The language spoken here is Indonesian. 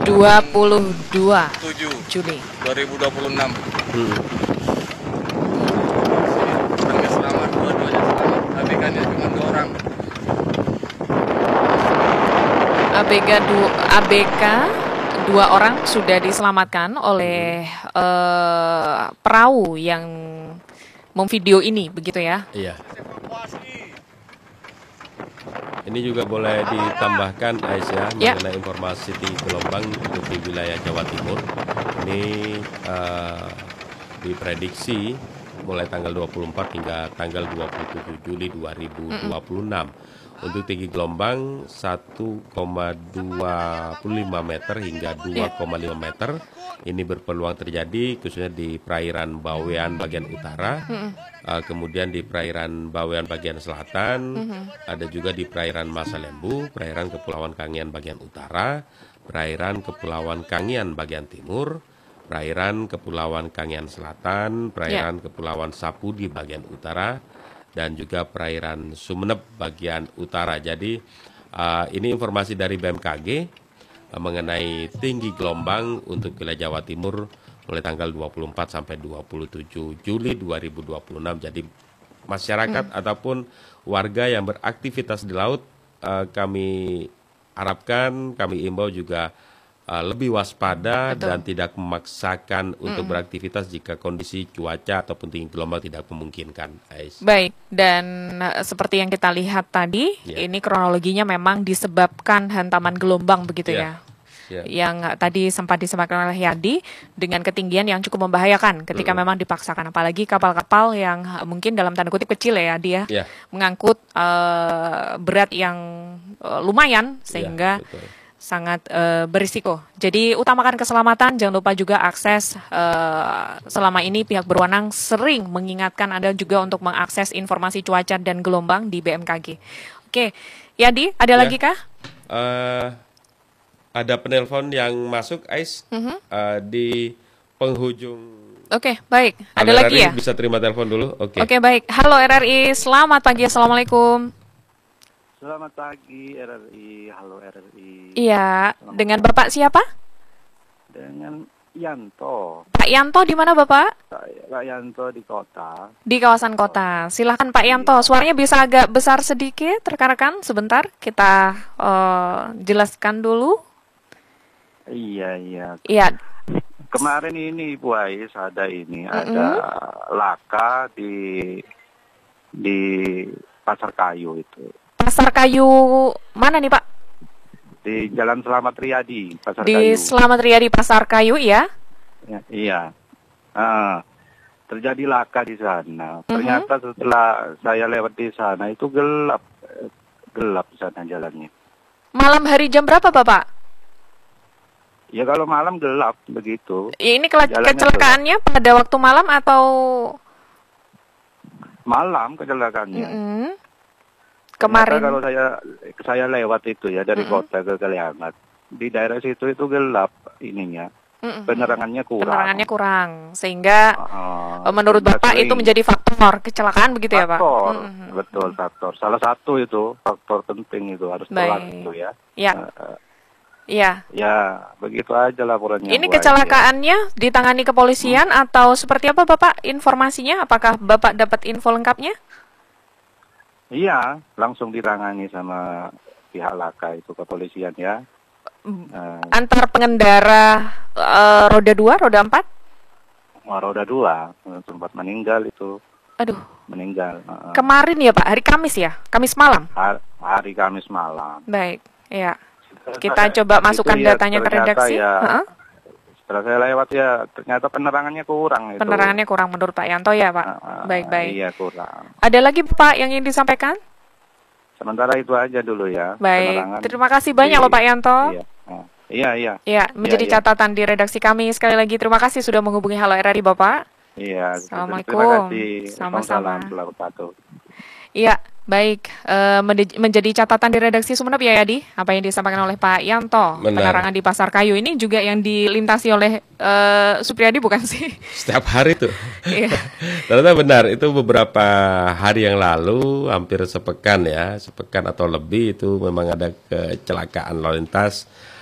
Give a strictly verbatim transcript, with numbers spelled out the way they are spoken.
dua puluh dua tujuh Juli dua ribu dua puluh enam. Hmm. Orangnya selamat, dua-duanya selamat. A B K-nya cuma dua orang. A B K dua, A B K dua orang sudah diselamatkan oleh uh, perahu yang memvideo ini, begitu ya? Iya. Ini juga boleh ditambahkan Aisyah Ya. mengenai informasi tinggi gelombang untuk di wilayah Jawa Timur. Ini uh, diprediksi mulai tanggal dua puluh empat hingga tanggal dua puluh tujuh Juli dua ribu dua puluh enam. Untuk tinggi gelombang satu koma dua lima meter hingga dua koma lima meter. Ini berpeluang terjadi khususnya di perairan Bawean bagian utara, uh, kemudian di perairan Bawean bagian selatan, ada juga di perairan Masalembu, perairan Kepulauan Kangean bagian utara, perairan Kepulauan Kangean bagian timur, perairan Kepulauan Kangean selatan, perairan Kepulauan Sapudi bagian utara, dan juga perairan Sumeneb bagian utara. Jadi uh, ini informasi dari B M K G uh, mengenai tinggi gelombang untuk wilayah Jawa Timur mulai tanggal dua puluh empat sampai dua puluh tujuh Juli dua ribu dua puluh enam. Jadi masyarakat hmm. ataupun warga yang beraktivitas di laut uh, kami harapkan, kami imbau juga Uh, lebih waspada. Betul. Dan tidak memaksakan untuk mm. beraktivitas jika kondisi cuaca ataupun tinggi gelombang tidak memungkinkan. Ais. Baik, dan uh, seperti yang kita lihat tadi, yeah. ini kronologinya memang disebabkan hantaman gelombang begitu yeah. ya, yeah. yang uh, tadi sempat disebutkan oleh Yadi dengan ketinggian yang cukup membahayakan ketika mm. memang dipaksakan, apalagi kapal-kapal yang uh, mungkin dalam tanda kutip kecil ya dia yeah. mengangkut uh, berat yang uh, lumayan sehingga yeah, sangat uh, berisiko. Jadi utamakan keselamatan, jangan lupa juga akses. Uh, selama ini pihak berwenang sering mengingatkan Anda juga untuk mengakses informasi cuaca dan gelombang di B M K G. Oke, Yadi, ada ya. lagi kah? Uh, ada penelpon yang masuk, Ais, uh-huh. uh, di penghujung. Oke, baik. Ada Halo lagi R R I, ya? Bisa terima telepon dulu. Oke. Oke, baik. Halo R R I, selamat pagi. Assalamualaikum. Selamat pagi R R I, halo R R I. Iya, Selamat dengan pagi. Bapak siapa? Dengan Yanto. Pak Yanto di mana Bapak? Pak Yanto di kota. Di kawasan kota. Silahkan Pak Yanto, suaranya bisa agak besar sedikit, rekan-rekan. Sebentar, kita uh, jelaskan dulu. Iya, iya. Iya. Kemarin ini Bu Ais ada ini, mm-hmm. ada laka di di Pasar Kayu itu. Pasar Kayu mana nih Pak? Di Jalan Selamat Riyadi, Pasar di Kayu. Di Selamat Riyadi, Pasar Kayu, ya? Ya, iya. Ah, terjadi laka di sana. Mm-hmm. Ternyata setelah saya lewat di sana itu gelap, gelap di sana jalannya. Malam hari jam berapa Bapak? Ya kalau malam gelap begitu. Ini ke- kecelakaannya gelap. Pada waktu malam atau? Malam kecelakaannya. Mm-hmm. Kemarin kalau saya saya lewat itu ya dari mm-hmm. kota ke Kaliangat, di daerah situ itu gelap ininya, mm-hmm. penerangannya kurang. Penerangannya kurang, sehingga uh, menurut Bapak sering. itu menjadi faktor kecelakaan begitu faktor, ya Pak? Mm-hmm. Betul, faktor. Salah satu itu faktor penting itu harus telat itu ya. Iya. Uh, Iya. Ya, begitu aja laporannya. Ini kecelakaannya aja. Ditangani kepolisian hmm. atau seperti apa Bapak informasinya? Apakah Bapak dapat info lengkapnya? Iya, langsung ditangani sama pihak laka itu kepolisian ya. Uh, Antar pengendara uh, roda dua, roda empat? Roda dua, sempat meninggal itu. Aduh. Meninggal. Uh, Kemarin ya Pak, hari Kamis ya? Kamis malam? Hari, hari Kamis malam. Baik, ya. Kita coba masukkan ya, datanya ke redaksi. Ya, uh-huh. Setelah saya lewat ya, ternyata penerangannya kurang. Itu. Penerangannya kurang menurut Pak Yanto ya Pak? Baik-baik. Uh, iya kurang. Ada lagi Pak yang ingin disampaikan? Sementara itu aja dulu ya. Baik, terima kasih banyak loh Pak Yanto. Iya, uh, iya. Iya, ya, menjadi iya, catatan iya. di redaksi kami. Sekali lagi terima kasih sudah menghubungi Halo R R I Bapak. Iya, Assalamualaikum. Terima kasih. Sama-sama. Assalamualaikum. Iya, baik. E, menjadi catatan di redaksi Sumeneb ya Yadi, apa yang disampaikan oleh Pak Yanto. Benar. Penerangan di Pasar Kayu ini juga yang dilintasi oleh e, Supriyadi bukan sih? Setiap hari tuh. Iya. Ternyata benar, itu beberapa hari yang lalu, hampir sepekan ya, sepekan atau lebih itu memang ada kecelakaan lalu lintas